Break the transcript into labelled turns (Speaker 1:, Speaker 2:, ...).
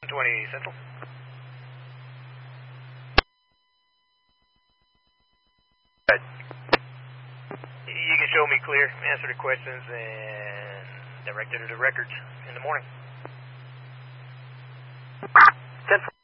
Speaker 1: 20 Central. Good. You can show me clear, answer the questions, and direct it to the records in the morning. Central.